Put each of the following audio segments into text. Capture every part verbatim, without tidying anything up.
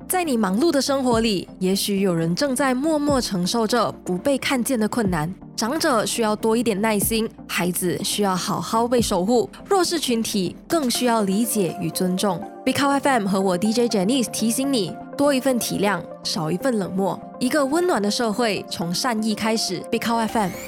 在你忙碌的生活里，也许有人正在默默承受着不被看见的困难。长者需要多一点耐心，孩子需要好好被守护，弱势群体更需要理解与尊重。Big Cow F M 和我 D J Janice 提醒你，多一份体谅，少一份冷漠。一个温暖的社会，从善意开始。Big Cow F M。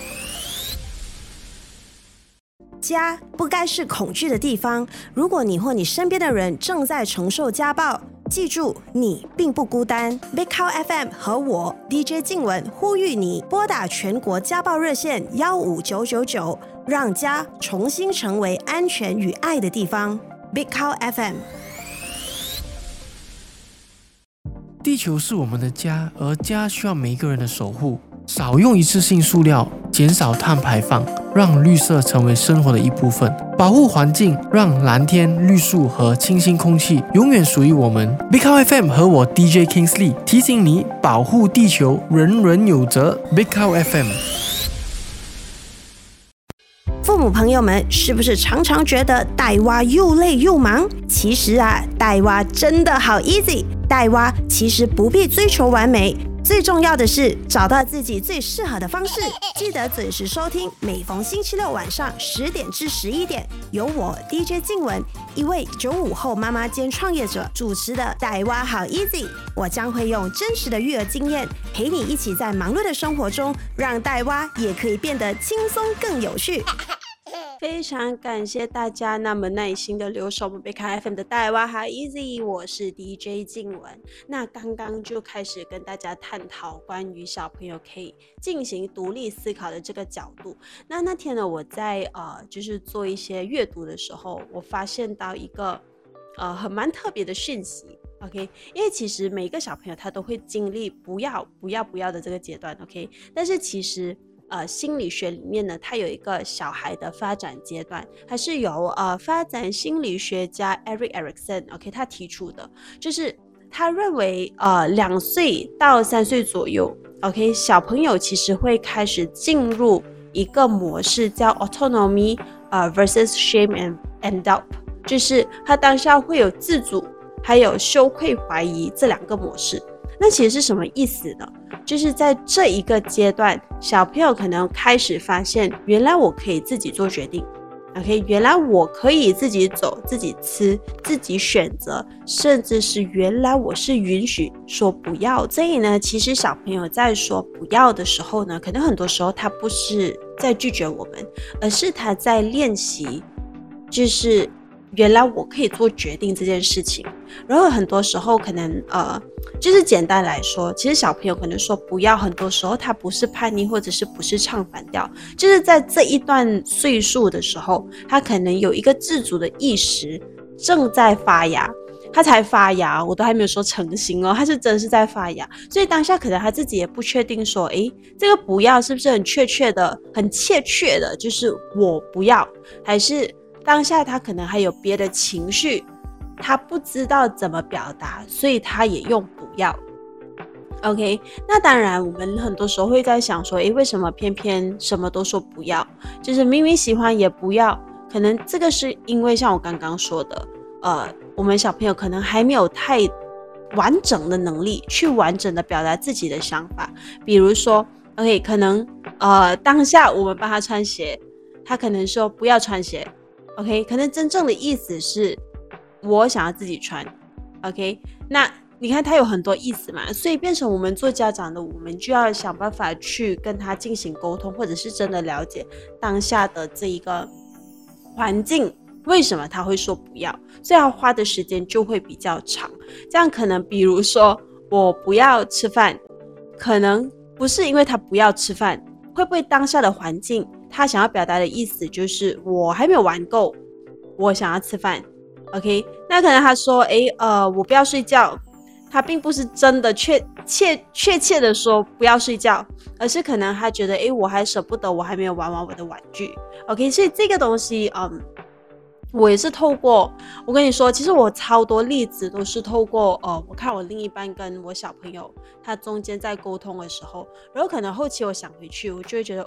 家不该是恐惧的地方。如果你或你身边的人正在承受家暴，记住，你并不孤单。Big Cow F M 和我 D J 静雯呼吁你拨打全国家暴热线一五九九九，让家重新成为安全与爱的地方。Big Cow F M。 地球是我们的家，而家需要每一个人的守护。少用一次性塑料，减少碳排放，让绿色成为生活的一部分。保护环境，让蓝天、绿树和清新空气永远属于我们。Big Cow F M 和我 D J Kingsley 提醒你，保护地球，人人有责。Big Cow F M。 父母朋友们，是不是常常觉得带娃又累又忙？其实啊，带娃真的好 easy。带娃其实不必追求完美，最重要的是找到自己最适合的方式。记得准时收听，每逢星期六晚上十点至十一点，由我 D J 静雯，一位九五后妈妈兼创业者主持的带娃好 easy。我将会用真实的育儿经验，陪你一起在忙碌的生活中，让带娃也可以变得轻松更有趣。非常感谢大家那么耐心的留守我们Big Cow F M 的带娃好 easy， 我是 D J 静雯。那刚刚就开始跟大家探讨关于小朋友可以进行独立思考的这个角度。那那天呢，我在呃就是做一些阅读的时候，我发现到一个呃很蛮特别的讯息。OK， 因为其实每个小朋友他都会经历不要不要不要的这个阶段 ，OK， 但是其实。呃，心理学里面呢，它有一个小孩的发展阶段，它是由呃发展心理学家 Erik Erikson，OK， 他提出的，就是他认为呃两岁到三岁左右 ，OK， 小朋友其实会开始进入一个模式叫 autonomy 呃 versus shame and and doubt， 就是他当下会有自主，还有羞愧怀疑这两个模式。那其实是什么意思呢？就是在这一个阶段，小朋友可能开始发现，原来我可以自己做决定 ，OK， 原来我可以自己走、自己吃、自己选择，甚至是原来我是允许说不要。所以呢，其实小朋友在说不要的时候呢，可能很多时候他不是在拒绝我们，而是他在练习，就是原来我可以做决定这件事情。然后很多时候可能呃就是简单来说，其实小朋友可能说不要，很多时候他不是叛逆，或者是不是唱反调，就是在这一段岁数的时候，他可能有一个自主的意识正在发芽，他才发芽，我都还没有说成型哦，他是真的是在发芽。所以当下可能他自己也不确定说，诶，这个不要是不是很确切的很切确的，就是我不要，还是当下他可能还有别的情绪，他不知道怎么表达，所以他也用不要。OK， 那当然我们很多时候会在想说，诶，为什么偏偏什么都说不要，就是明明喜欢也不要。可能这个是因为像我刚刚说的，呃，我们小朋友可能还没有太完整的能力去完整的表达自己的想法。比如说 OK， 可能呃当下我们帮他穿鞋，他可能说不要穿鞋， OK， 可能真正的意思是我想要自己穿， OK， 那你看他有很多意思嘛，所以变成我们做家长的，我们就要想办法去跟他进行沟通，或者是真的了解当下的这一个环境，为什么他会说不要，所以他花的时间就会比较长。这样可能比如说我不要吃饭，可能不是因为他不要吃饭，会不会当下的环境他想要表达的意思就是我还没有玩够，我想要吃饭， OK， 那可能他说诶呃我不要睡觉，他并不是真的确切确切的说不要睡觉，而是可能他觉得诶我还舍不得，我还没有玩完我的玩具， OK， 所以这个东西嗯我也是透过，我跟你说，其实我超多例子都是透过呃，我看我另一半跟我小朋友他中间在沟通的时候，然后可能后期我想回去，我就会觉得诶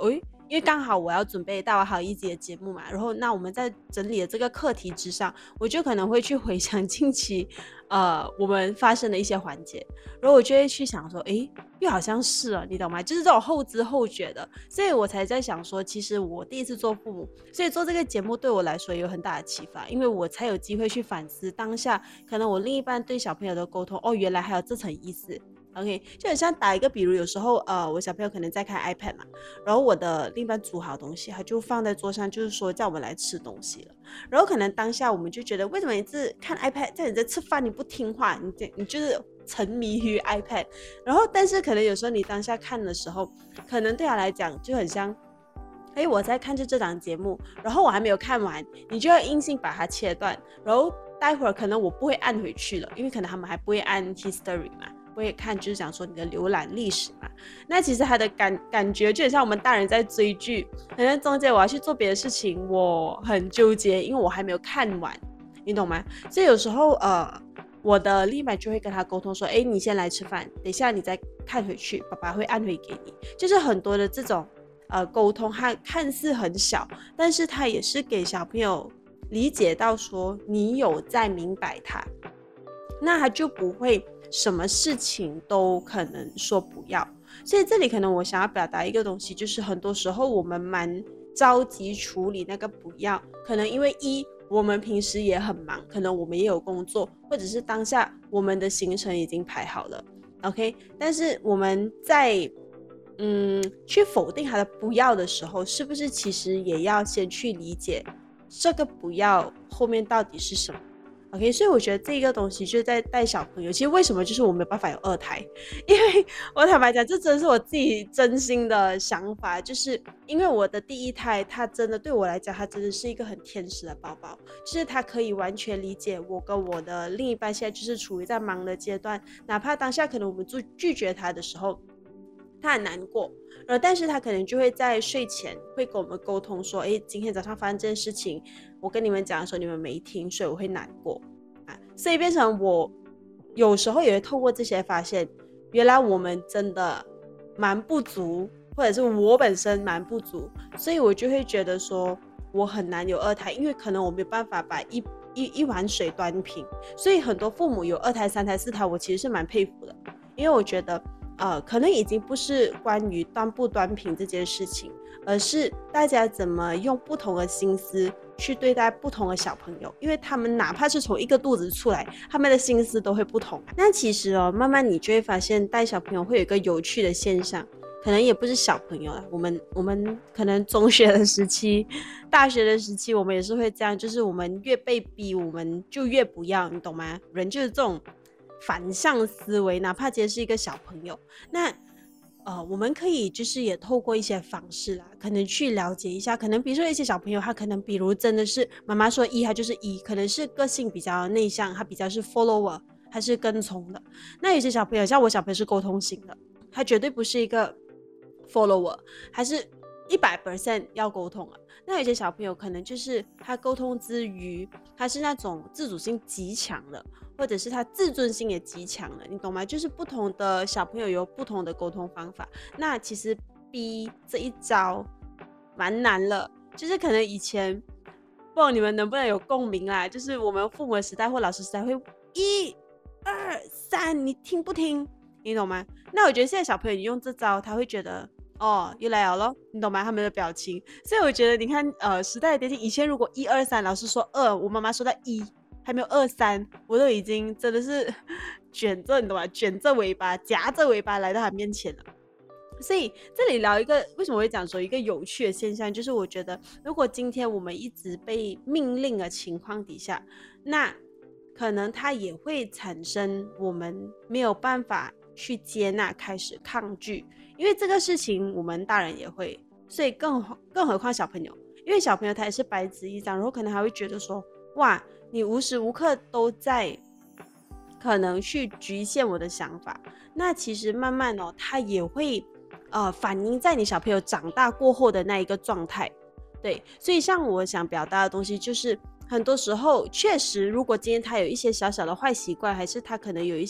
因为刚好我要准备大娃好一集的节目嘛，然后那我们在整理的这个课题之上，我就可能会去回想近期呃我们发生的一些环节，然后我就会去想说，诶，又好像是啊，你懂吗？就是这种后知后觉的，所以我才在想说，其实我第一次做父母，所以做这个节目对我来说有很大的启发，因为我才有机会去反思当下可能我另一半对小朋友的沟通，哦，原来还有这层意思。OK， 就很像打一个比如，有时候呃，我小朋友可能在看 iPad 嘛，然后我的另一半煮好东西，他就放在桌上，就是说叫我们来吃东西了。然后可能当下我们就觉得，为什么你是看 iPad， 在你在吃饭你不听话，你你就是沉迷于 iPad。然后但是可能有时候你当下看的时候，可能对他来讲就很像，哎，我在看着这档节目，然后我还没有看完，你就要硬性把它切断，然后待会儿可能我不会按回去了，因为可能他们还不会按 history 嘛。我也看就是讲说你的浏览历史嘛，那其实他的感感觉就很像我们大人在追剧，可能中间我要去做别的事情，我很纠结，因为我还没有看完，你懂吗？所以有时候呃，我的另一半就会跟他沟通说，哎，你先来吃饭，等一下你再看回去，爸爸会按回给你，就是很多的这种呃沟通，它看似很小，但是它也是给小朋友理解到说你有在明白他，那他就不会什么事情都可能说不要。所以这里可能我想要表达一个东西，就是很多时候我们蛮着急处理那个不要，可能因为一我们平时也很忙，可能我们也有工作，或者是当下我们的行程已经排好了 OK， 但是我们在嗯去否定他的不要的时候，是不是其实也要先去理解这个不要后面到底是什么？OK， 所以我觉得这个东西就是在带小朋友，其实为什么就是我没有办法有二胎，因为我坦白讲，这真的是我自己真心的想法，就是因为我的第一胎，他真的对我来讲，他真的是一个很天使的宝宝，就是他可以完全理解我跟我的另一半现在就是处于在忙的阶段，哪怕当下可能我们拒绝他的时候，他很难过，呃，但是他可能就会在睡前会跟我们沟通说，哎，今天早上发生这件事情，我跟你们讲的时候你们没听，所以我会难过啊，所以变成我有时候也会透过这些发现，原来我们真的蛮不足，或者是我本身蛮不足，所以我就会觉得说我很难有二胎，因为可能我没有办法把一一一碗水端平，所以很多父母有二胎、三胎、四胎，我其实是蛮佩服的，因为我觉得。呃，可能已经不是关于端不端平这件事情，而是大家怎么用不同的心思去对待不同的小朋友，因为他们哪怕是从一个肚子出来，他们的心思都会不同。那其实哦，慢慢你就会发现带小朋友会有一个有趣的现象，可能也不是小朋友了，我们我们可能中学的时期、大学的时期，我们也是会这样，就是我们越被逼，我们就越不要，你懂吗？人就是这种。反向思维，哪怕今天是一个小朋友，那呃，我们可以就是也透过一些方式啦，可能去了解一下，可能比如说一些小朋友，他可能比如真的是妈妈说一，他就是一，可能是个性比较内向，他比较是 follower， 他是跟从的。那有些小朋友，像我小朋友是沟通型的，他绝对不是一个 follower， 还是一百 percent 要沟通了。那有些小朋友可能就是他沟通之余，他是那种自主性极强的，或者是他自尊心也极强的，你懂吗？就是不同的小朋友有不同的沟通方法。那其实 B 这一招蛮难了，就是可能以前不知道你们能不能有共鸣啦，就是我们父母的时代或老师时代会一二三，你听不听？你懂吗？那我觉得现在小朋友你用这招，他会觉得。哦，又来了咯，你懂吗？他们的表情，所以我觉得你看，呃，时代的跌进，以前如果一二三，老师说二，我妈妈说到一，还没有二三，我都已经真的是卷着，你懂吗？卷着尾巴，夹着尾巴来到他面前了。所以这里聊一个，为什么我会讲说一个有趣的现象，就是我觉得，如果今天我们一直被命令的情况底下，那可能它也会产生我们没有办法去接纳，开始抗拒。因为这个事情我们大人也会，所以更更何况小朋友，因为小朋友他也是白纸一张，然后可能还会觉得说，哇，你无时无刻都在可能去局限我的想法，那其实慢慢哦，他也会呃反映在你小朋友长大过后的那一个状态，对，所以像我想表达的东西就是。很多时候确实如果今天他有一些小小的坏习惯，还是他可能有一些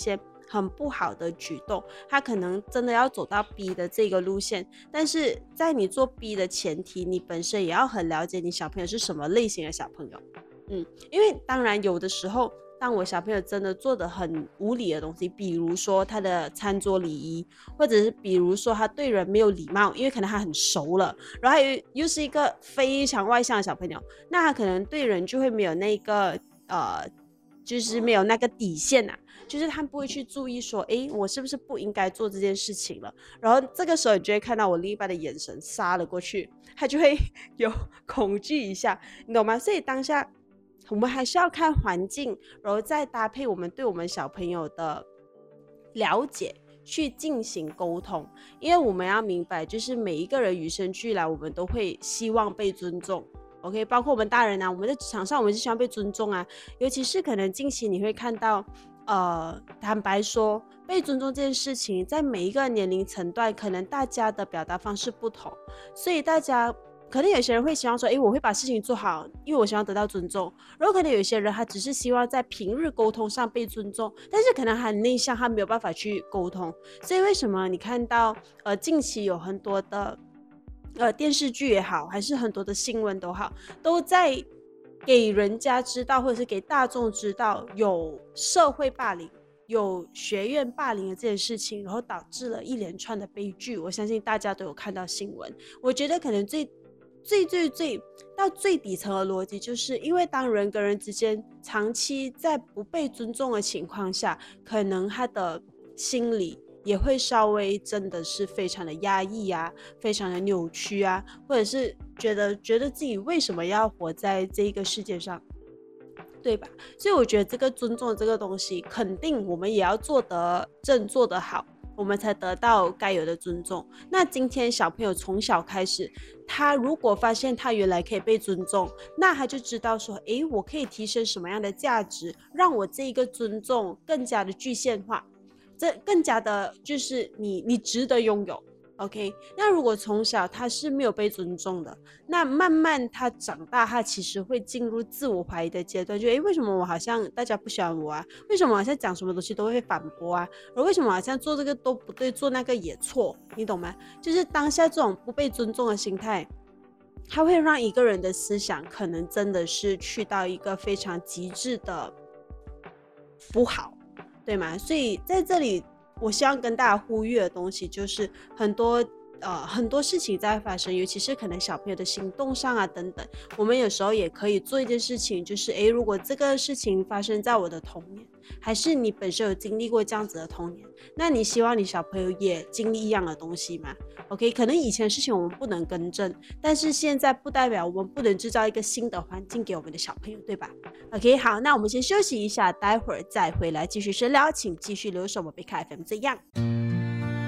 很不好的举动，他可能真的要走到 B 的这个路线，但是在你做 B 的前提，你本身也要很了解你小朋友是什么类型的小朋友。嗯，因为当然有的时候当我小朋友真的做的很无理的东西，比如说他的餐桌礼仪，或者是比如说他对人没有礼貌，因为可能他很熟了，然后他 又, 又是一个非常外向的小朋友，那他可能对人就会没有那个呃就是没有那个底线啊，就是他不会去注意说，诶，我是不是不应该做这件事情了，然后这个时候你就会看到我另一半的眼神杀了过去，他就会有恐惧一下，你懂吗？所以当下我们还是要看环境，然后再搭配我们对我们小朋友的了解去进行沟通，因为我们要明白，就是每一个人与生俱来，我们都会希望被尊重。OK， 包括我们大人啊，我们在职场上我们是希望被尊重啊，尤其是可能近期你会看到，呃，坦白说，被尊重这件事情，在每一个年龄层段，可能大家的表达方式不同，所以大家可能有些人会希望说，诶，我会把事情做好，因为我希望得到尊重，然后可能有些人他只是希望在平日沟通上被尊重，但是可能很内向，他没有办法去沟通，所以为什么你看到呃近期有很多的呃，电视剧也好，还是很多的新闻都好，都在给人家知道，或者是给大众知道有社会霸凌、有学院霸凌的这件事情，然后导致了一连串的悲剧。我相信大家都有看到新闻。我觉得可能最最最最到最底层的逻辑，就是因为当人跟人之间长期在不被尊重的情况下，可能他的心理也会稍微真的是非常的压抑啊，非常的扭曲啊，或者是觉得觉得自己为什么要活在这个世界上，对吧？所以我觉得这个尊重的这个东西，肯定我们也要做得正，做得好，我们才得到该有的尊重。那今天小朋友从小开始，他如果发现他原来可以被尊重，那他就知道说，诶，我可以提升什么样的价值，让我这一个尊重更加的具现化，这更加的就是你你值得拥有。 OK， 那如果从小他是没有被尊重的，那慢慢他长大，他其实会进入自我怀疑的阶段，就诶，为什么我好像大家不喜欢我啊？为什么我好像讲什么东西都会反驳啊？而为什么好像做这个都不对，做那个也错？你懂吗？就是当下这种不被尊重的心态，它会让一个人的思想可能真的是去到一个非常极致的不好，对吗？所以在这里我希望跟大家呼吁的东西就是很多呃很多事情在发生，尤其是可能小朋友的行动上啊等等，我们有时候也可以做一件事情，就是诶，如果这个事情发生在我的童年，还是你本身有经历过这样子的童年，那你希望你小朋友也经历一样的东西吗？ OK， 可能以前的事情我们不能更正，但是现在不代表我们不能制造一个新的环境给我们的小朋友，对吧？ OK， 好，那我们先休息一下，待会儿再回来继续深聊，请继续留守我贝卡 F M 这样。